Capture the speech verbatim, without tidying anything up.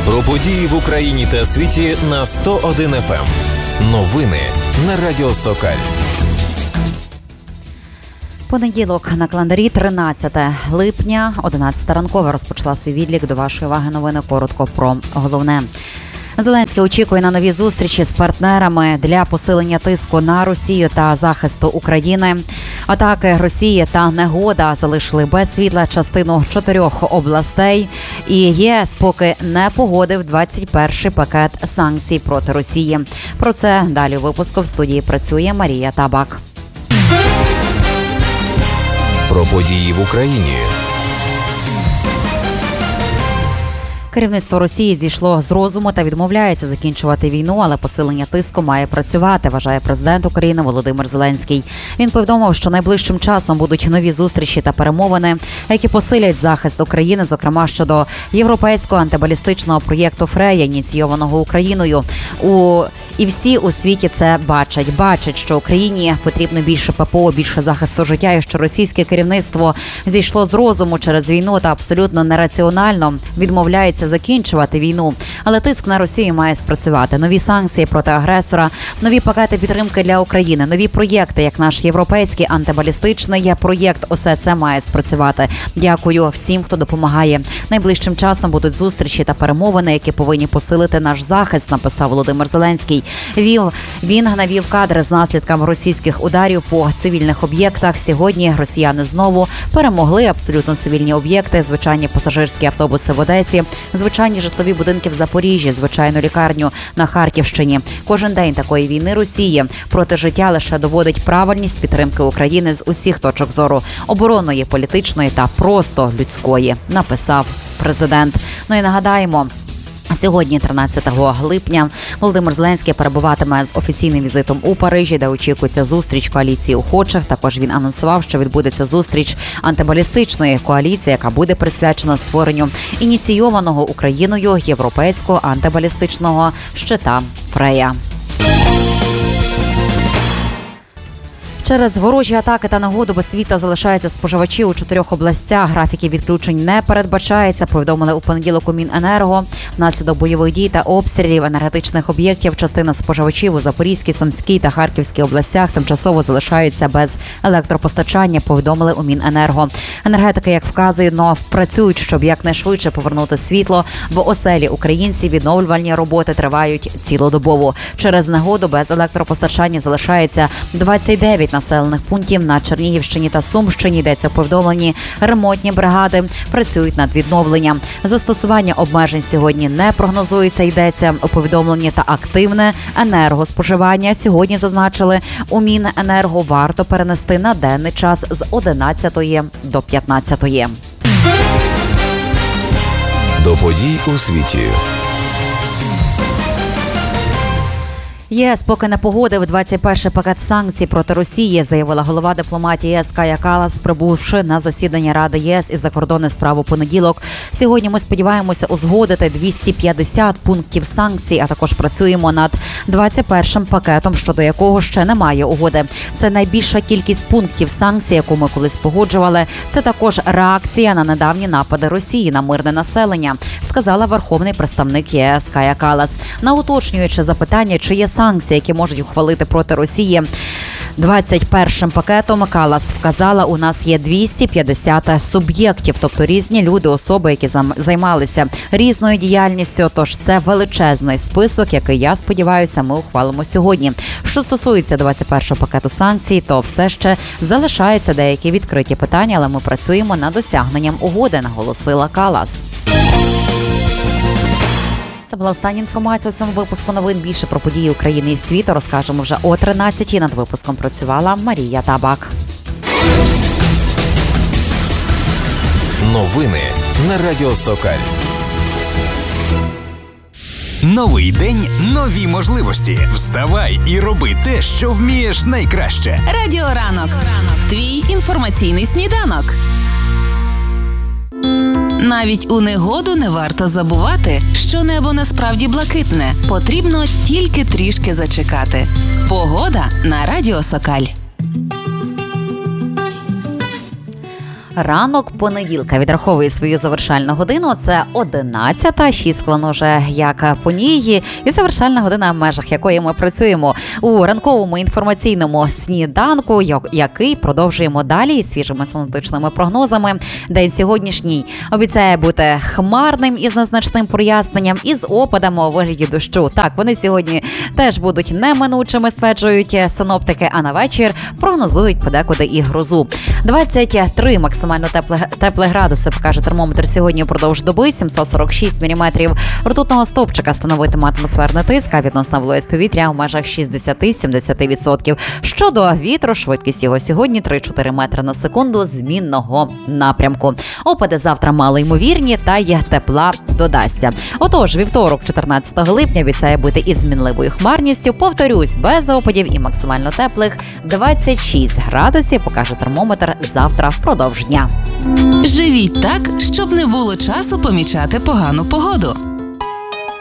Про події в Україні та світі на сто один еф ем. Новини на Радіо Сокаль. Понеділок на календарі тринадцяте липня, одинадцята ранкова розпочала свій відлік. До вашої уваги новини коротко про головне. Зеленський очікує на нові зустрічі з партнерами для посилення тиску на Росію та захисту України. Атаки Росії та негода залишили без світла частину чотирьох областей. І ЄС поки не погодив двадцять перший пакет санкцій проти Росії. Про це далі у випуску. В студії працює Марія Табак. Про події в Україні. Керівництво Росії зійшло з розуму та відмовляється закінчувати війну, але посилення тиску має працювати, вважає президент України Володимир Зеленський. Він повідомив, що найближчим часом будуть нові зустрічі та перемовини, які посилять захист України, зокрема щодо європейського антибалістичного проєкту «Фрея», ініційованого Україною. У І всі у світі це бачать. Бачать, що Україні потрібно більше ППО, більше захисту життя, і що російське керівництво зійшло з розуму через війну та абсолютно нераціонально відмовляється закінчувати війну. Але тиск на Росію має спрацювати. Нові санкції проти агресора, нові пакети підтримки для України, нові проєкти, як наш європейський антибалістичний проєкт. Усе це має спрацювати. Дякую всім, хто допомагає. Найближчим часом будуть зустрічі та перемовини, які повинні посилити наш захист, написав Володимир Зеленський. Вів, він навів кадри з наслідками російських ударів по цивільних об'єктах. Сьогодні росіяни знову перемогли абсолютно цивільні об'єкти, звичайні пасажирські автобуси в Одесі, звичайні житлові будинки в Запоріжжі, звичайну лікарню на Харківщині. Кожен день такої війни Росії проти життя лише доводить правильність підтримки України з усіх точок зору – оборонної, політичної та просто людської, написав президент. Ну і нагадаємо, сьогодні, тринадцятого липня, Володимир Зеленський перебуватиме з офіційним візитом у Парижі, де очікується зустріч коаліції охочих. Також він анонсував, що відбудеться зустріч антибалістичної коаліції, яка буде присвячена створенню ініційованого Україною європейського антибалістичного щита «Фрея». Через ворожі атаки та негоду без світла залишаються споживачі у чотирьох областях. Графіки відключень не передбачається, повідомили у понеділок у Міненерго. Внаслідок бойових дій та обстрілів енергетичних об'єктів частина споживачів у Запорізькій, Сумській та Харківській областях тимчасово залишаються без електропостачання, повідомили у Міненерго. Енергетики, як вказує, НОВ працюють, щоб якнайшвидше повернути світло, бо оселі українців відновлювальні роботи тривають цілодобово. Через негоду без електропостачання залишається двадцять дев'ять населених пунктів на Чернігівщині та Сумщині. Йдеться у повідомленні. Ремонтні бригади працюють над відновленням. Застосування обмежень сьогодні не прогнозується, йдеться у повідомленні, та активне енергоспоживання сьогодні, зазначили у Міненерго, варто перенести на денний час з одинадцятої до п'ятнадцятої. До подій у світі. ЄС поки не погодив двадцять перший пакет санкцій проти Росії, заявила голова дипломатії ЄС Кая Каллас, прибувши на засідання Ради ЄС із закордонних справ у понеділок. Сьогодні ми сподіваємося узгодити двісті п'ятдесят пунктів санкцій, а також працюємо над двадцять першим пакетом, щодо якого ще немає угоди. Це найбільша кількість пунктів санкцій, яку ми колись погоджували. Це також реакція на недавні напади Росії на мирне населення, сказала верховний представник ЄС Кая Каллас. На уточнюючи запитання, чи є санкції, які можуть ухвалити проти Росії двадцять першим пакетом, Каллас вказала, у нас є двісті п'ятдесят суб'єктів, тобто різні люди, особи, які займалися різною діяльністю, тож це величезний список, який, я сподіваюся, ми ухвалимо сьогодні. Що стосується двадцять першого пакету санкцій, то все ще залишаються деякі відкриті питання, але ми працюємо над досягненням угоди, наголосила Каллас. Це була остання інформація у цьому випуску новин. Більше про події України і світу розкажемо вже о тринадцятій. Над випуском працювала Марія Табак. Новини на Радіо Сокаль. Новий день, нові можливості. Вставай і роби те, що вмієш найкраще. Радіо Ранок. Твій інформаційний сніданок. Навіть у негоду не варто забувати, що небо насправді блакитне. Потрібно тільки трішки зачекати. Погода на Радіо Сокаль. Ранок понеділка відраховує свою завершальну годину. Це одинадцята, шість хвилин уже як по ній. І завершальна година, в межах якої ми працюємо у ранковому інформаційному сніданку, який продовжуємо далі із свіжими синоптичними прогнозами. День сьогоднішній обіцяє бути хмарним із незначним проясненням і з опадами у вигляді дощу. Так, вони сьогодні теж будуть неминучими, стверджують синоптики, а на вечір прогнозують подекуди і грозу. двадцять три максимально теплі, теплі градуси, покаже термометр сьогодні впродовж доби, сімсот сорок шість міліметрів ртутного стовпчика становитиме атмосферний тиск, а відносна вологість повітря у межах шістдесят-сімдесят відсотків. Щодо вітру, швидкість його сьогодні три-чотири метри на секунду змінного напрямку. Опади завтра малоймовірні, та є тепла додасться. Отож, вівторок, чотирнадцятого липня, обіцяє бути із змінливою хмарністю. Повторюсь, без опадів і максимально теплих двадцять шість градусів, покаже термометр завтра впродовж дня. Живіть так, щоб не було часу помічати погану погоду.